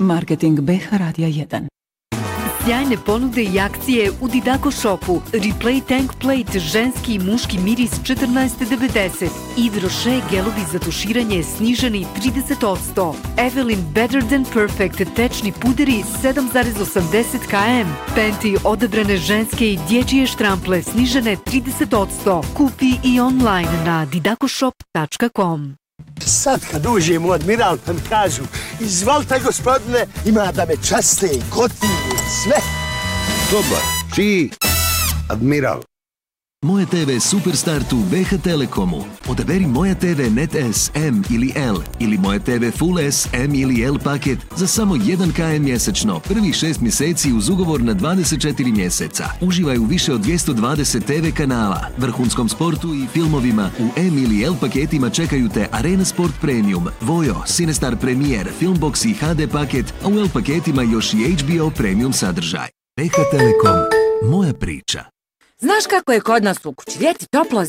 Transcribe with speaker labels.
Speaker 1: Marketing BH Radija 1.
Speaker 2: Sjajne ponude i akcije u Didako Shopu. Replay Tank Plate, ženski i muški miris 14,90. Hydro Shea gelovi za tuširanje sniženi 30%. Evelyn Better Than Perfect tečni puderi 7,80 km. Penti odabrane ženske i dječje štrample snižene 30%. Kupi i online na didakoshop.com.
Speaker 3: Sad kad uđem u Admiral pa mi kažu izvalite gospodine, ima da me časte, gotivi, sve.
Speaker 4: Dobar, čiji? Admiral.
Speaker 5: Moje TV Superstart u BH Telekomu. Odaberi Moja TV Net S, M ili L ili Moja TV Full S, M ili L paket za samo 1 km mjesečno. Prvih 6 mjeseci uz ugovor na 24 mjeseca. Uživaj u više od 220 TV kanala, vrhunskom sportu i filmovima. U M ili L paketima čekaju te Arena Sport Premium, Vojo, Cinestar Premier, Filmbox i HD paket, a u L paketima još i HBO Premium sadržaj. BH Telekom. Moja priča.
Speaker 6: Znaš kako je kod nas u kući? Ljeti toplo,